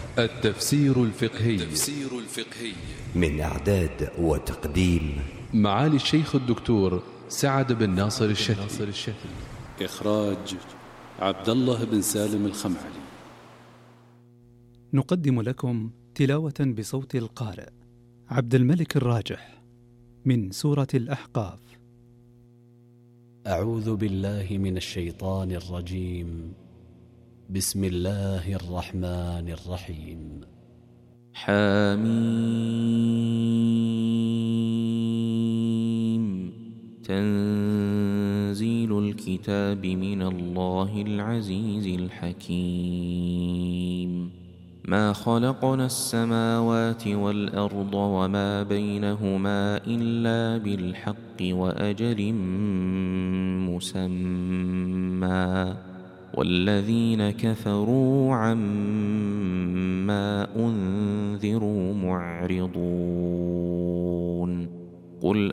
التفسير الفقهي من إعداد وتقديم معالي الشيخ الدكتور سعد بن ناصر الشتلي. إخراج عبد الله بن سالم الخمعلي. نقدم لكم تلاوة بصوت القارئ عبد الملك الراجح من سورة الأحقاف. أعوذ بالله من الشيطان الرجيم. بسم الله الرحمن الرحيم. حميم. تنزيل الكتاب من الله العزيز الحكيم. ما خلقنا السماوات والأرض وما بينهما إلا بالحق وأجل مسمى، والذين كفروا عما أنذروا معرضون. قل